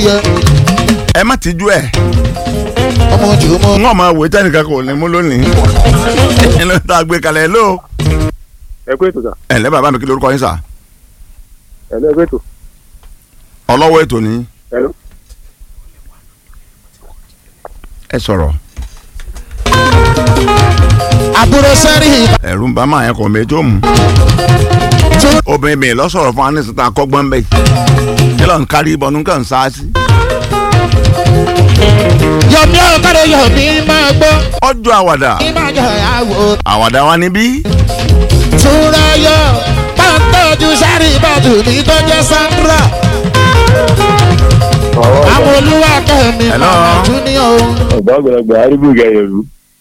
ẹ má tijú ẹ. ọmọ jù mọ́. wọ́n máa wò tẹ́nìkan kò ní mú lónìí. ẹ ló ta gbé kalẹ̀ ló. ẹ kú ètò sà. ẹ ǹlẹ́ bàbá mi kí lórúkọ yín sà. ẹ lọ ẹ kú ètò. ọlọ́wọ́ ètò ni. Hello. ẹ sọ̀rọ̀. àbúrò sẹ́rí. ẹ̀rù ń bá máa yẹn kọ̀ mí tó mú. obìnrin mi lọ sọ̀rọ̀ fún anísìta kọ́gbọ́n bẹ́ẹ̀. kí ló ń kárí ibọnú kàn ń sáásí. yọ̀mí ọ̀kadà yọ̀mí máa gbọ́. ọjọ́ àwàdà. ìbàjẹ́ àwò. àwàdà wa níbí. túnra yọ pàǹtọ́jú sẹ́rí ìbàdàn ní tó jẹ́ Sandra. àwọn olúwa kẹ́mi máa tún ní o. ọ̀gá àgbàlagbà arúgbó ìgbà yẹ̀rù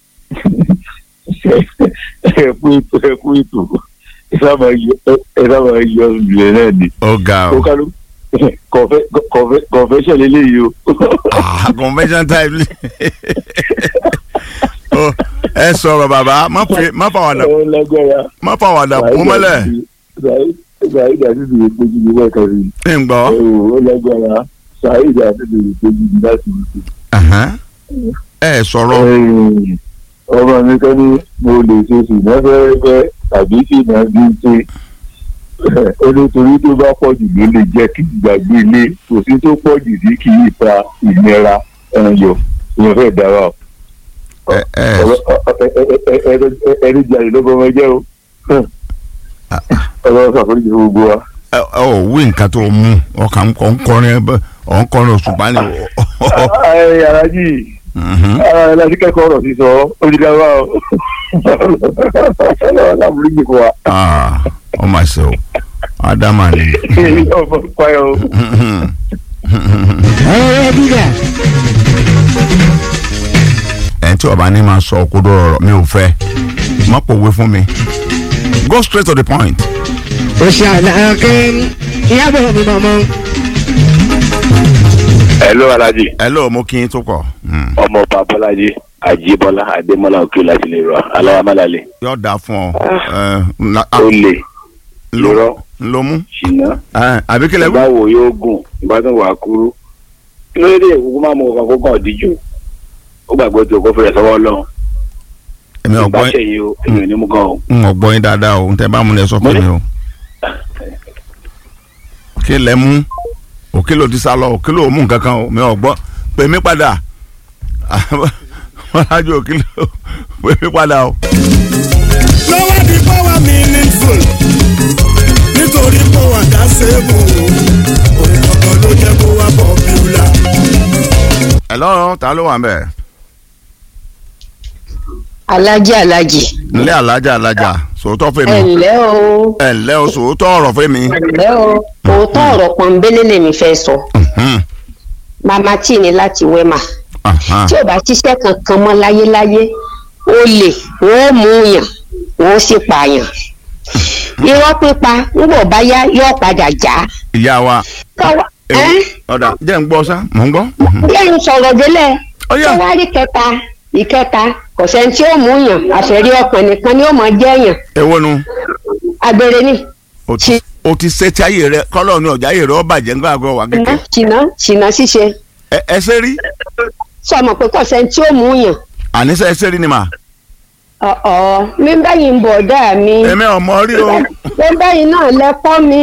ẹ kú ètò ẹ sábà yọ ìlẹ̀ náà ni. ọ̀gá o. ó kálú confession lélẹ́yìí o. convention time. ẹ sọ̀rọ̀ bàbá má fà wàdà kún mọ́lẹ̀. Saheed àti ìdìbò péjú ní wẹ́ẹ̀kan rí. ẹ ń gbọ́. ó lágbára Saheed àti ìdìbò péjú ní láti wípé. ẹ sọ̀rọ̀. ọmọ mi kọ́ ni mo lè ṣe ṣìnà fẹ́rẹ́fẹ́ tàbí ṣìnà bí ń ṣe. ó ní torí tó bá pọ̀ jù ló lè jẹ́ kí gbàgbé ilé kò sí tó pọ̀ jù sí kì í fa ìnira ẹ̀yọ̀ ìyẹn fẹ́ dára o. ẹni jàre ló bọ́ ọmọ jẹ́ o. ọlọ́run ṣàforíjì fún gbogbo wa. ọ wí nǹkan tó mú ọkàn ọ̀nkọrin òṣùpá ni. alájì alájì kẹ́kọ̀ọ́ ọ̀rọ̀ sísọ olùdarí wa ọlọ́run ṣàforíjì fún wa. ọ máa ṣe o ádámà ni. ọmọ payọ. ọ̀rẹ́ bíga. ẹ̀ tí ọba ní máa sọ òkodo ọ̀rọ̀ mi ò fẹ́ má pòwe fún mi go straight to the point. ó ṣe àlàkẹ́ ìyàbọ̀ mi mọ̀mọ́. hello alájì. hello mo kí n tó kọ. ọmọ babalaji Ajíbọ́lá Adémọ́lá òkè láti lè rọ aláyàmálàlẹ. yóò dáa fún ọ. ó lè lóró lómú. ṣìnà. àbí kílẹ̀ wí. ìbáwo yóò gùn ìbátan wà kúrú. kí ló dé ìkókó máa mú ọkàn kó kàn díjú. ó gbàgbọ́ tó kó fẹ́rẹ̀ sọ́wọ́ lọ́hùn. èmi ọgbọ́n ìbáṣẹ yìí o èmi ò ní mú gan o. n ọgbọ́n yín dáadáa o n tẹ́ bá mú lẹ sọ fún mi o. kí lẹ mú òkè ló ti sá lọ òkè ló mú nǹkan kan o mi ọgbọ́n pè mí padà wọ́n lájú òkè ló pè mí padà o. lọ́wọ́ di power meaningful nítorí power dá sébù òun kankan ló jẹ́ kó wá popular. ẹ lọ́rọ̀ ta ló wà ń bẹ̀. alájì. nílé alájà sòótọ́ fún mi. ẹ̀ǹlẹ́ o. ẹ̀ǹlẹ́ o sòótọ́ ọ̀rọ̀ fún mi. ẹ̀ǹlẹ́ o. òótọ́ ọ̀rọ̀ pọ̀nbélé lèmi fẹ́ sọ. màmá tí ni láti wẹ́mà. tí ò bá ṣiṣẹ́ kankan mọ́ láyéláyé ó lè wọ́n mú yàn wọ́n sì pààyàn. irọ́ pípa ńgbọ̀ bá yá yóò padà já. ìyá wa ọ̀dà jẹ́ ń gbọ́ sá mò ń gbọ́. jẹ́ ń sọ̀rọ̀ délẹ̀. wárí ìkẹta kò sẹ́ni tí ó mú yàn àfẹ́rí ọkàn nìkan ni ó mọ̀ jẹ́ yàn. èwo nu. agbèrè ni. o ti ṣe ti ayé rẹ kọ́lọ́ ni ọ̀jà ayé rẹ ó bàjẹ́ ńgbà àgọ́ wà kékeré. ṣìnà ṣíṣe. ẹ ṣe rí. sọmọ pé kò sẹ́ni tí ó mú yàn. àníṣe ẹ ṣe rí ni mà. mi báyìí ń bọ̀ dá mi. èmi ò mọ rí o. mi báyìí náà lẹ́kọ́ mi.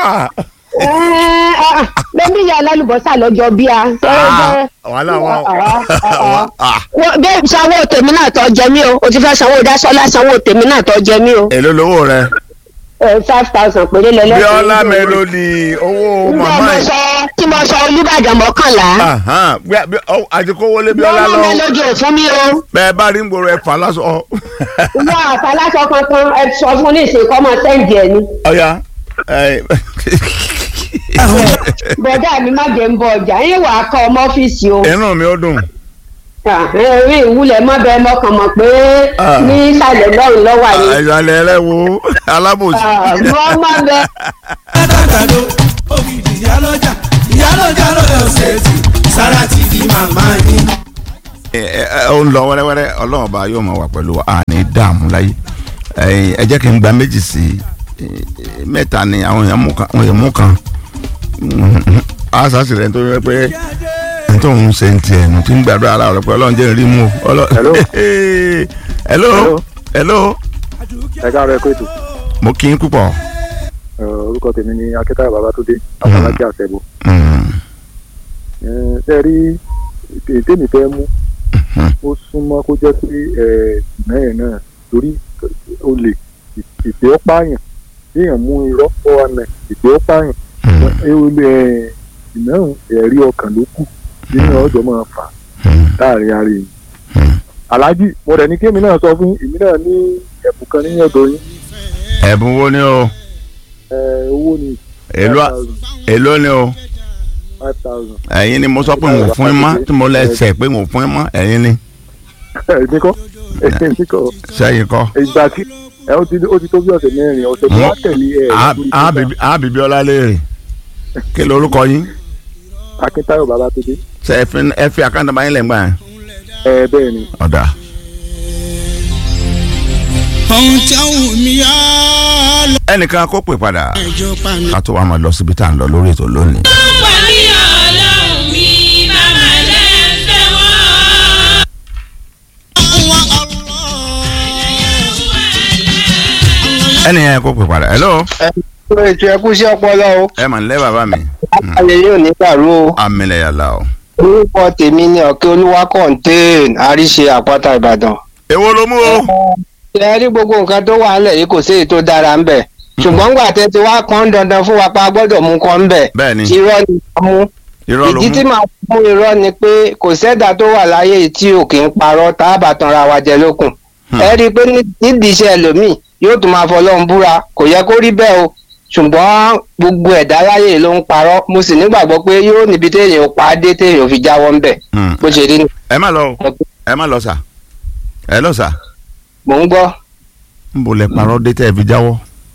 bẹ́ẹ̀ni ìyá alálùbọ́sà lọ́jọ́ bí a. wàhálà wọn. bẹ́ẹ̀ sanwó tèmi náà tó jẹ mí o ti fẹ́ sanwó Dásọ́lá sanwó tèmi náà tó jẹ mí o. èló lówó rẹ. 5,000 péré lẹ́lẹ́sìn. Bíọ́lá Melody owó màmá yìí. tí mo sọ Olúbàdàn 11. àti kówólé Bíọ́lá lọ. Bíọ́lá Melody ò fún mi o. bẹ́ẹ̀ bá rí ngboro ẹ fà lásọ. wọ́n àfà lásọ kankan ẹ sọ fún ní ìsìn kọ́ máa sẹ́ǹdì ẹ̀ ni. ọ̀ya. bọ̀dá mi má jẹ́ ń bọ ọjà yín wàá kọ́ ọmọ ọ́fíìsì o. inú mi ó dùn. rí ìwúlẹ̀ má bẹ́ẹ̀ mọ́kàn mọ̀ pé ní ìsàlẹ̀ lọ́rùn lọ́wọ́ yìí. ìsàlẹ̀ rẹ wo alábòsí. wọ́n má bẹ. látàgbàdo ògidì ìyálọ́jà lọ́dọ̀ ṣètì sára ti di màmá yín. ó ń lọ wẹ́rẹ́wẹ́rẹ́ ọlọ́run bá yóò máa wà pẹ̀lú àní dààmú láyé ẹ jẹ́ kí n gba méjì sí mẹ́ta ni àwọn èèyàn mú kan àṣà sì rẹ̀ tó yẹ pé tó ń ṣe ń tiẹ̀ nù tí ń gbàdúrà ara rẹ̀ pé ọlọ́run jẹ́ rí mú o. hello. ẹ káàárọ̀ ẹ kó ètò. mo kí n púpọ̀. orúkọ tèmi ni Akíntayọ̀ Babátúndé àfọlákí àṣẹbù. ṣe rí tèmi fẹ́ mú ó súnmọ́ kó jẹ́ pé ìnáyẹ̀ náà torí ó lè ìpè ó pààyàn èèyàn mú irọ́ fọ́wọ́nà ìpè ó pààyàn ìnáhùn ẹ̀rí ọkàn ló kù nínú ọjọ́ máa fà láàrin ara èèyàn. Aláàjì mo rẹ̀ ní kémi náà sọ fún èmi náà ní ẹ̀bùn kan ní ọ̀dọ̀ yín. ẹ̀bùn wo ni o. owó ni. èló ni o. 5,000. ẹ̀yin ni mo sọ pé n ò fún yín mọ́ tí mo lẹ́sẹ̀ pé n ò fún yín mọ́ ẹ̀yin ni. èmi kọ́. sẹ́yìn kọ́. ìgbà tí ó ti tó bí ọ̀sẹ̀ mẹ́rin ọ̀sẹ̀ tó wá tẹ̀lé àbíbí ọlá léèrè kí lorúkọ yín. Akíntayọ̀ Babátúndé. ṣe ẹ fi àkáǹtì báyìí lẹ̀ ń gbà yẹn. bẹ́ẹ̀ ni. ọ̀dà. ohun tí àwọn mi yá lọ. ẹnìkan kó pè padà ká tó wàá máa lọ síbi tá à ń lọ lórí ètò lónìí. ẹnì yẹn kó pè padà. hello. ètò ẹkú sí ọpọlọ o. ẹ mà ń lẹ́ bàbá mi. ayé yóò ní pàrọ̀ o. amílẹ̀ yàrá o. orúkọ tèmi ni ọ̀kẹ́ olúwa kọ́ńtẹ́ẹ̀n àríṣe àpáta ìbàdàn. èwo ló mú o. ẹ rí gbogbo nǹkan tó wà nílẹ̀ yìí kò sí èyí tó dára ń bẹ̀. ṣùgbọ́n gbà tẹ́ ti wá kán dandan fún wa pa gbọ́dọ̀ mú kán ń bẹ̀. bẹ́ẹ̀ni irọ́ ni a mú. irọ́ ló mú. ìdí tí màá mú irọ́ ni pé kò sẹ́dá tó wà láyé tí ò kì í parọ́ tá a bá tanra wa jẹ lókun. ẹ rí i pé nídìí iṣẹ́ ẹlòmíì yóò tún máa fọlọ́run búra kò yẹ kó rí bẹ́ẹ̀ o ṣùgbọ́n gbogbo ẹ̀dá láyé ló ń parọ́ mo sì nígbàgbọ́ pé yóò níbi téèyàn ò pa á dé téèyàn ò fi jáwọ́ ńbẹ̀ bó ṣe rí ni. ẹ má lọ sà ẹ lọ sà. mò ń gbọ́. n bò lẹ parọ́ dé tẹ́ ẹ fi jáwọ́.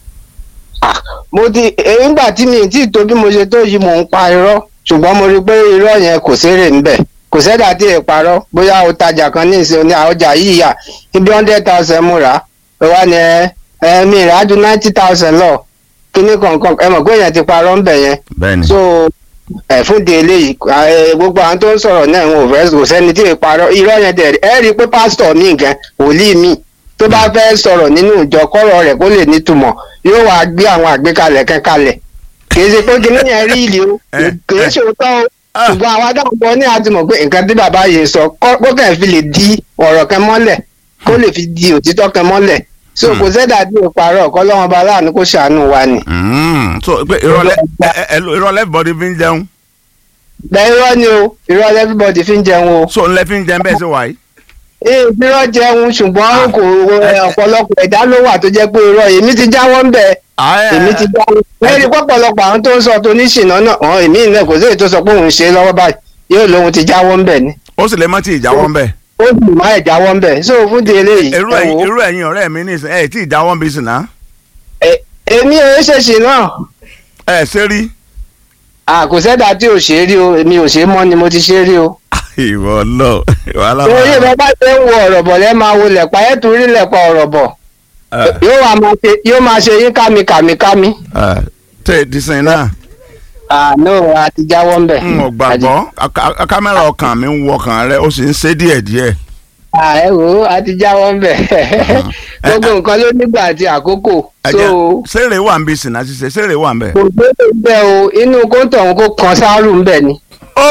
mo ti nígbà tí mi tí tó bí mo ṣe tó yìí mò ń pa irọ́ ṣùgbọ́n mo rí i pé irọ́ yẹn kò sérè ńbẹ̀ kò sẹ́dá tí ì parọ́ bóyá o tajà kan ní ìsìn ní ọjà yìí yà ibi 100,000 mo rà á wá ní mi rà á ju 90,000 lọ kíní kankan ẹ mọ̀ pé èèyàn ti parọ́ ń bẹ̀ yẹn. bẹ́ẹ̀ni. so fún de eléyìí gbogbo àwọn tó ń sọ̀rọ̀ náà wọn ò fẹ́ kò sẹ́ni tí ì parọ́ irọ́ yẹn dẹ̀ ẹ rí i pé pásítọ̀ mi gan wòlíì mi tó bá fẹ́ sọ̀rọ̀ nínú ìjọ kọ́rọ̀ rẹ̀ kó lè nítumọ̀ yóò wá gbé àwọn àgbékalẹ̀ kan kalẹ̀ kì í ṣe pé kíní yẹn rí ìlú kì í ṣòótọ́ o ṣùgbọ́n àwọn adágún ní àti mọ̀ pé nǹkan tí bàbá yìí sọ kó kàn fi lè di ọ̀rọ̀ kan mọ́lẹ̀ kó lè fi di òtítọ́ kan mọ́lẹ̀ so kò sẹ́dá bí o parọ́ ọ̀kọ́ lọ́wọ́n bá láàánú kó ṣàánú wa ni. so pé ìrọ̀lẹ́ everybody fi ń jẹun. bẹ́ẹ̀ irọ́ ni o ìrọ̀lẹ́ everybody fi ń jẹun o. so ńlẹ́ fi ń jẹun bẹ́ẹ̀ sí wàyí. irọ́ jẹun ṣùgbọ́n kò ọ̀pọ̀lọpọ̀ ẹ̀dá ló wà tó jẹ́ pé irọ́ èmi ti jáwọ́ ń bẹ̀ èmi ti jáwọ́ lẹ́yìn pọ̀pọ̀lọpọ̀ àwọn tó ń sọ tó ní ṣìnà náà èmi náà kò sí èyí tó sọ pé òun ṣe lọ́wọ́ báyìí yóò lóun ti jáwọ́ ń bẹ̀ ni. ó sì lè mọ́ tí ì jáwọ́ ń bẹ̀. ó sì má ẹ̀ jáwọ́ ń bẹ̀ so fún di eléyìí. irú ẹ̀yin ọ̀rẹ́ mi ní ẹ̀ tí ì jáwọ́ ń bí sìn náà. èmi ò ṣe ṣìnà. ẹ ṣe rí. kò sẹ́dá tí ò ṣe rí o èmi ò ṣe mọ́ ni mo ti ṣe rí o. ìwọ lọ wàhálà. oye bàbá ṣe ń wo ọ̀rọ̀ bọ̀ lẹ́ máa wo lẹ̀pa ẹ̀ tún rí lẹ̀pa ọ̀rọ̀ bọ̀ yóò máa ṣe yín kámi. tẹ ẹ dísìn náà. no a ti jáwọ́ ń bẹ̀. n ò gbàgbọ́ kámẹ́rà ọkàn mi ń wọkàn rẹ ó sì ń ṣe díẹ̀díẹ̀. ẹ wo a ti jáwọ́ ń bẹ̀ gbogbo nǹkan ló nígbà àti àkókò. sèrè wà ń bí sìnà ṣiṣẹ́ sèrè wà ń bẹ̀. kò sèrè bẹ́ẹ̀ o inú kóńtò ọ̀hún kó kan sáárù ń bẹ̀ ni.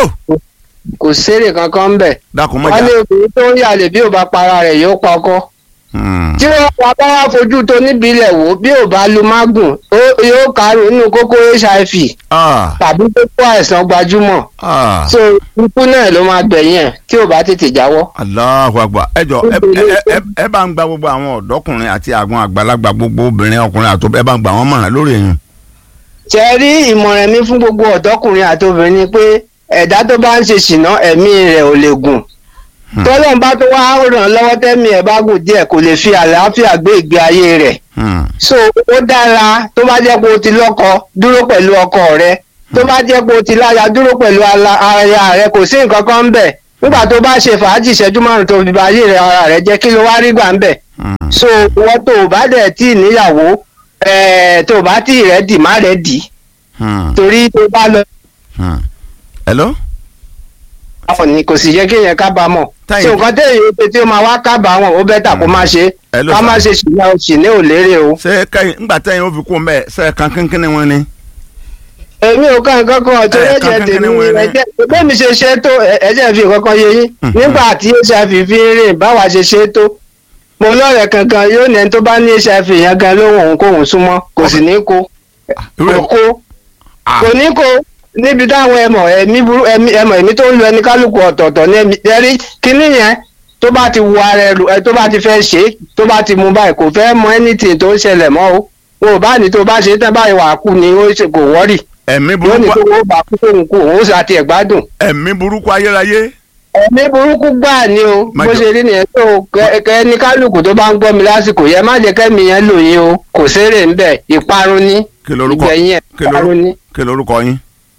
kò sèrè kankan ń bẹ̀. wọ́n ní obìnrin tó ń yàlè bí ò bá para rẹ̀ yóò pa ọkọ. tí wọ́n bá wá fojú tó níbi ilẹ̀ wò bí ò bá lu mágùn yóò kárò nínú kókó hiv tàbí kókó àìsàn gbajúmọ̀ so ikú náà ló máa gbẹ̀yìn ẹ̀ tí ò bá tètè jáwọ́. Allahu Akbar ẹ jọ ẹ bá ń gba gbogbo àwọn ọ̀dọ́kùnrin àti àwọn àgbàlagbà gbogbo obìnrin ọkùnrin àti ẹ bá ń gba wọn mọ̀ràn lórí èèyàn. ṣe rí ìmọ̀ràn mi fún gbogbo ọ̀dọ́kùnrin àti obìnrin ni pé ẹ̀dá tó bá ń ṣe ṣìnà ẹ̀mí rẹ̀ ò lè gùn tọ́lọ́n bá tó wá ràn lọ́wọ́ tẹ́mi ẹ̀ bá gùn díẹ̀ kò lè fi àlàáfíà gbé ìgbé ayé rẹ̀. so ó dára tó bá jẹ́ pé o ti lọ́kọ dúró pẹ̀lú ọkọ rẹ tó bá jẹ́ pé o ti láya dúró pẹ̀lú aya rẹ kò sí nǹkan kan ń bẹ̀ nígbà tó bá ṣe fàájì ìṣẹ́jú márùn tó fi ba ayé rẹ ara rẹ jẹ́ kí ló wá rí gbà ń bẹ̀. so wọ́n tó o bá dẹ̀ tí ì níyàwó tó o bá tí ì rẹ̀ dì má rẹ̀ dì torí tó bá lọ hello. àwọn ni kò sì yẹ kí yẹn kábàámọ̀ Táyì- tí nǹkan tẹ̀ yóò pe tí ó máa wá kábàámọ̀ ó bẹ́tà kó má ṣe Hello, ká má sir. ṣe ṣìnà òṣìní ò lérè o. ṣé kẹ́yìn ńgbà tẹ́yìn ó fi kú mẹ́ẹ̀ ṣe kan kínkínní wọn ni. èmi ò kàn kankan ọ̀tún ẹ̀jẹ̀ kankan tèmi ní wọn ni. ẹ̀jẹ̀ bẹ́ẹ̀ mi ṣe ṣe tó ẹ̀jẹ̀ fi kankan yé yín nígbà tí hiv fi ń rìn báwa ṣe ṣe tó mo lọ́rẹ̀ẹ́ kankan yóò ní ẹni tó bá ní hiv yẹn gan lóhùn òun kóhùn súnmọ́ kò sì ní kó kò kó kò ní kó níbi táwọn ẹ̀mí tó ń lu ẹni kálukú ọ̀tọ̀ọ̀tọ̀ ní ẹ̀rí kíní yẹn tó bá ti wu ara ẹ tó bá ti fẹ́ ṣe é tó bá ti mú báyìí kò fẹ́ mọ anything tó ń ṣẹlẹ̀ mọ́ o wọn ò bá ní tó bá ṣe tán báyìí wà á kú ni ó ṣe kò wọ́rì ẹ̀mí yóò ní burúkú kó wọ́n bá kú tóun kú òun ó sì àti ẹ̀gbádùn. ẹ̀mí burúkú ayérayé. ẹ̀mí burúkú gbà ni o Má bó jọ- ṣe rí nìyẹn tó kẹ ní kálukú tó bá ń gbọ́ mi lásìkò yẹn má jẹ́ kẹ́mi yẹn lò yín o kò sérè ń bẹ̀ ìparun ní kí lorúkọ ìgbẹ̀yìn ẹ̀ kí ìparun ní. kí lorúkọ yín.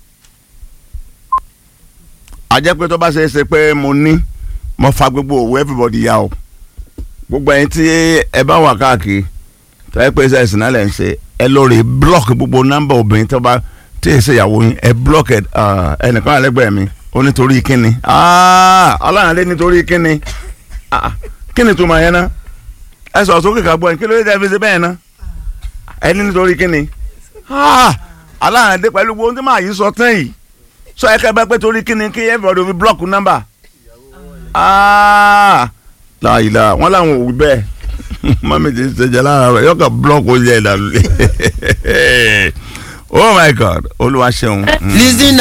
a jẹ́ pé tó bá ṣe é ṣe pé mo fa gbogbo òwò everybody ya o gbogbo ẹ̀yin tí ẹ bá wà káàkiri tó yẹ pé ṣe náà lẹ̀ ń ṣe ẹ lórí block gbogbo nọ́mbà obìnrin tó bá tí ì ṣe ìyàwó yín ẹ block ẹnìkan àlẹ́gbẹ̀ẹ́ mi ó nítorí kíni ọlọ́run lé nítorí kíni kíni tó máa yẹn ná ẹ sọ̀rọ̀ sókè ká gbọ́ ẹ kí ló dé tẹ́ fi ṣe bẹ́ẹ̀ ná ẹ ní nítorí kíni ọlọ́run dé pẹ̀lú gbogbo ohun tí màá yí sọ tán yìí sọ ẹ kẹ́ bá pé torí kíni kí everybody fi block nọ́mbà láyìlá wọn làwọn ò wí bẹ́ẹ̀ mọ́mí ti ṣèjẹ́ lára rẹ̀ yọkàn block ó yẹ ìdàlú oh my god olúwa ṣeun. Listen